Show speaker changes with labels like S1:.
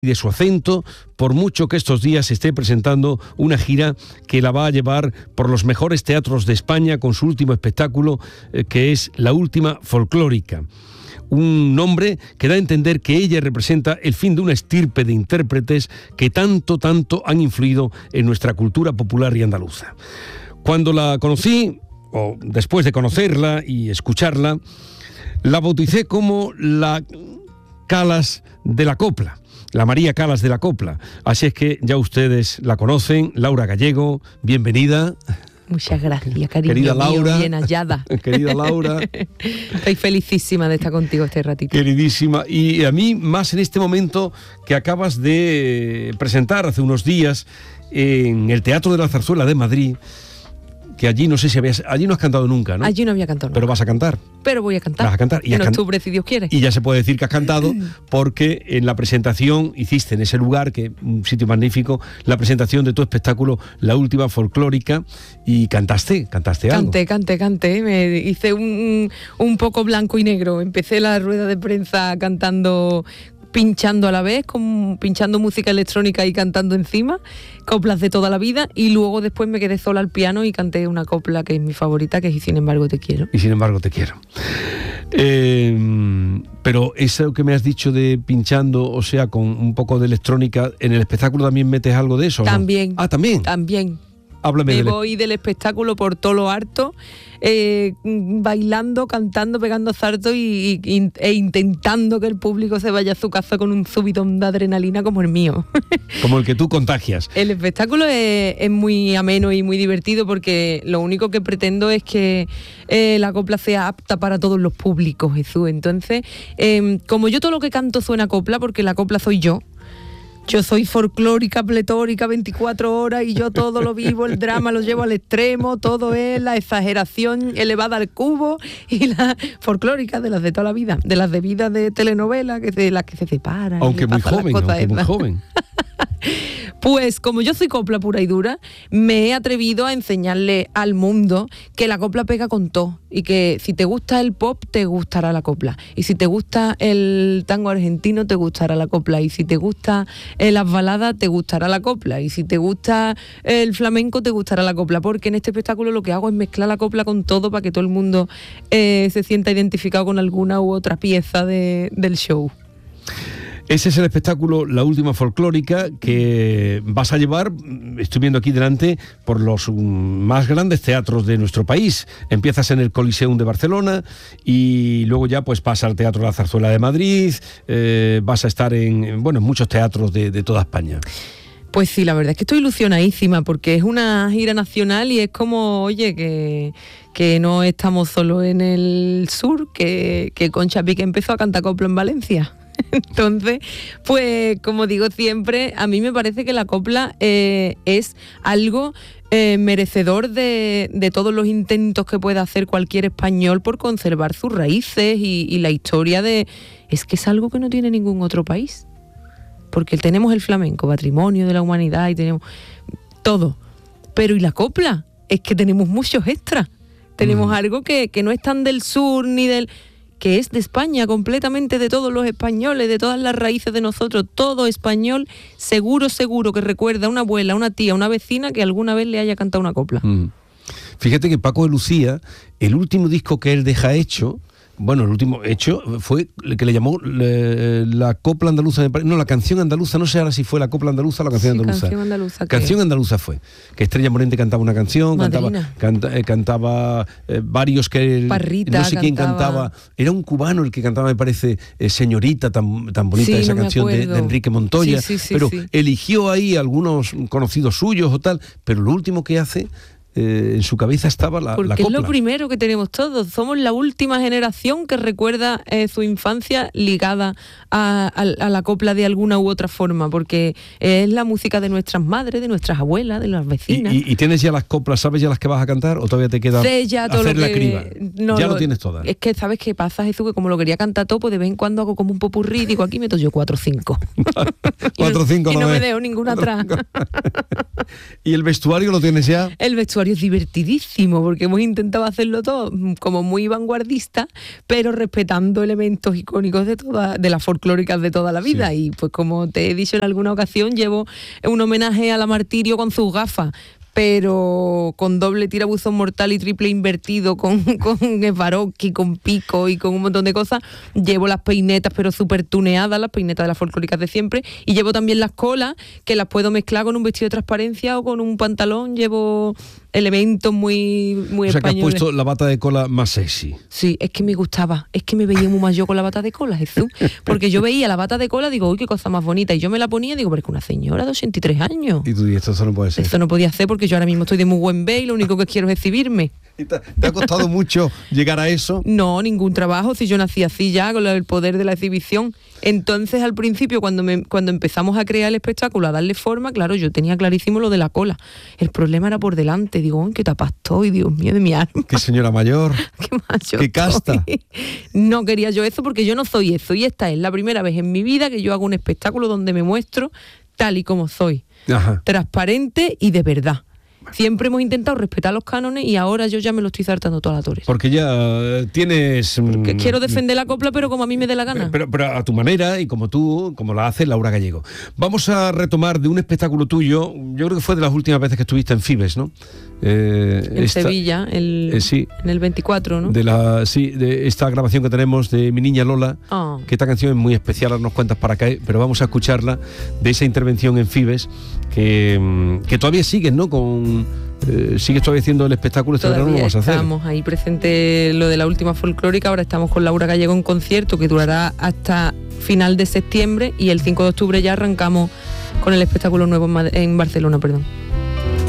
S1: de su acento, por mucho que estos días esté presentando una gira que la va a llevar por los mejores teatros de España con su último espectáculo, que es La Última Folclórica. Un nombre que da a entender que ella representa el fin de una estirpe de intérpretes que tanto han influido en nuestra cultura popular y andaluza. Cuando la conocí, o después de conocerla y escucharla, la bauticé como la Calas de la Copla, la María Calas de la Copla. Así es que ya ustedes la conocen. Laura Gallego, bienvenida.
S2: Muchas gracias, cariño
S1: querida
S2: mío,
S1: Laura,
S2: bien hallada.
S1: Querida Laura.
S2: Estoy felicísima de estar contigo este ratito.
S1: Queridísima. Y a mí más en este momento que acabas de presentar hace unos días en el Teatro de la Zarzuela de Madrid, que allí no sé si allí no has cantado nunca, ¿no?
S2: Allí no había cantado nunca.
S1: Pero vas a cantar.
S2: Pero voy a cantar.
S1: Vas a cantar.
S2: En octubre, si Dios quiere.
S1: Y ya se puede decir que has cantado porque en la presentación hiciste en ese lugar, que un sitio magnífico, la presentación de tu espectáculo La Última Folclórica, y cantaste algo.
S2: Canté. Me hice un poco blanco y negro. Empecé la rueda de prensa cantando, pinchando a la vez, pinchando música electrónica y cantando encima, coplas de toda la vida, y luego después me quedé sola al piano y canté una copla que es mi favorita, que es Y sin embargo te quiero.
S1: Y sin embargo te quiero. Pero eso que me has dicho de pinchando, o sea, con un poco de electrónica, ¿en el espectáculo también metes algo de eso?
S2: También.
S1: ¿No? Ah, ¿también?
S2: También.
S1: Háblame.
S2: Voy del espectáculo por todo lo harto, bailando, cantando, pegando saltos e intentando que el público se vaya a su casa con un subidón de adrenalina como el mío.
S1: Como el que tú contagias.
S2: El espectáculo es muy ameno y muy divertido, porque lo único que pretendo es que la copla sea apta para todos los públicos, Jesús. Entonces, como yo todo lo que canto suena copla, porque la copla soy yo. Yo soy folclórica, pletórica, 24 horas, y yo todo lo vivo, el drama lo llevo al extremo, todo es la exageración elevada al cubo, y la folclórica de las de toda la vida, de las de vida de telenovela, de las que se separan.
S1: Aunque muy joven.
S2: Pues como yo soy copla pura y dura, me he atrevido a enseñarle al mundo que la copla pega con todo, y que si te gusta el pop, te gustará la copla, y si te gusta el tango argentino, te gustará la copla, y si te gusta las baladas, te gustará la copla, y si te gusta el flamenco, te gustará la copla, porque en este espectáculo lo que hago es mezclar la copla con todo para que todo el mundo se sienta identificado con alguna u otra pieza del show.
S1: Ese es el espectáculo La Última Folclórica, que vas a llevar, estoy viendo aquí delante, por los más grandes teatros de nuestro país. Empiezas en el Coliseum de Barcelona y luego ya pues pasa al Teatro de la Zarzuela de Madrid, vas a estar en muchos teatros de toda España.
S2: Pues sí, la verdad es que estoy ilusionadísima, porque es una gira nacional y es como, oye, que no estamos solo en el sur, que Concha Piqué empezó a cantar copla en Valencia. Entonces, pues como digo siempre, a mí me parece que la copla es algo merecedor de todos los intentos que pueda hacer cualquier español por conservar sus raíces y la historia es que es algo que no tiene ningún otro país, porque tenemos el flamenco, patrimonio de la humanidad, y tenemos todo, pero ¿y la copla? Es que tenemos muchos extras, tenemos algo que no es tan del sur ni que es de España, completamente de todos los españoles, de todas las raíces de nosotros, todo español, seguro que recuerda a una abuela, a una tía, a una vecina que alguna vez le haya cantado una copla.
S1: Fíjate que Paco de Lucía, el último disco que él deja hecho, el último hecho fue el que le llamó la copla andaluza, no, la canción andaluza, no sé ahora si fue la copla andaluza o la canción andaluza. Canción andaluza fue, que Estrella Morente cantaba una canción, cantaba varios que
S2: Parrita,
S1: no sé quién cantaba, era un cubano el que cantaba, me parece, Señorita, tan bonita, esa canción de Enrique Montoya, pero eligió ahí algunos conocidos suyos o tal, pero lo último que hace, en su cabeza estaba la copla.
S2: Porque es lo primero que tenemos todos. Somos la última generación que recuerda su infancia ligada a la copla de alguna u otra forma, porque es la música de nuestras madres, de nuestras abuelas, de las vecinas.
S1: ¿Y tienes ya las coplas, sabes ya las que vas a cantar, o todavía te queda hacer la criba?
S2: No,
S1: ya lo tienes todas.
S2: Es que ¿sabes qué pasa, Jesús? Que como lo quería cantar todo, pues de vez en cuando hago como un popurrí y digo, aquí meto yo 4 o 5. Y
S1: 4 o 5
S2: y no me dejo ninguna atrás.
S1: ¿Y el vestuario lo tienes ya?
S2: El vestuario es divertidísimo porque hemos intentado hacerlo todo como muy vanguardista, pero respetando elementos icónicos de las folclóricas de toda la vida. Sí. Y pues como te he dicho en alguna ocasión, llevo un homenaje a la Martirio con sus gafas, pero con doble tirabuzón mortal y triple invertido, con Swarovski, con pico y con un montón de cosas. Llevo las peinetas, pero súper tuneadas, las peinetas de las folclóricas de siempre. Y llevo también las colas, que las puedo mezclar con un vestido de transparencia o con un pantalón. Llevo elementos muy españoles.
S1: O sea, que has puesto la bata de cola más sexy.
S2: Sí, es que me gustaba. Es que me veía muy mayor con la bata de cola, Jesús. Porque yo veía la bata de cola, digo, uy, qué cosa más bonita. Y yo me la ponía y digo, pero es que una señora de 83 años.
S1: Y tú dices, esto no puede ser.
S2: Esto no podía ser porque yo ahora mismo estoy de muy buen ve y lo único que quiero es exhibirme.
S1: ¿Te ha costado mucho llegar a eso?
S2: No, ningún trabajo, si yo nací así ya, con el poder de la exhibición. Entonces, al principio, cuando empezamos a crear el espectáculo, a darle forma, claro, yo tenía clarísimo lo de la cola. El problema era por delante. Digo, qué tapa estoy, Dios mío, de mi alma.
S1: Qué señora mayor.
S2: Qué mayor.
S1: Qué casta.
S2: No quería yo eso porque yo no soy eso. Y esta es la primera vez en mi vida que yo hago un espectáculo donde me muestro tal y como soy.
S1: Ajá.
S2: Transparente y de verdad. Siempre hemos intentado respetar los cánones y ahora yo ya me lo estoy saltando toda la torre.
S1: Porque ya tienes...
S2: Porque quiero defender la copla, pero como a mí me dé la gana.
S1: Pero a tu manera y como la hace Laura Gallego. Vamos a retomar de un espectáculo tuyo, yo creo que fue de las últimas veces que estuviste en Fibes, ¿no?
S2: En Sevilla,
S1: sí,
S2: en el 24, ¿no?
S1: De esta grabación que tenemos de Mi Niña Lola, que esta canción es muy especial, ahora nos cuentas para qué, pero vamos a escucharla, de esa intervención en Fibes, que todavía sigues, ¿no? Sigues todavía haciendo el espectáculo, este verano lo vas a hacer.
S2: Estamos ahí presente lo de la última folclórica, ahora estamos con Laura Gallego en concierto que durará hasta final de septiembre y el 5 de octubre ya arrancamos con el espectáculo nuevo en Barcelona, perdón.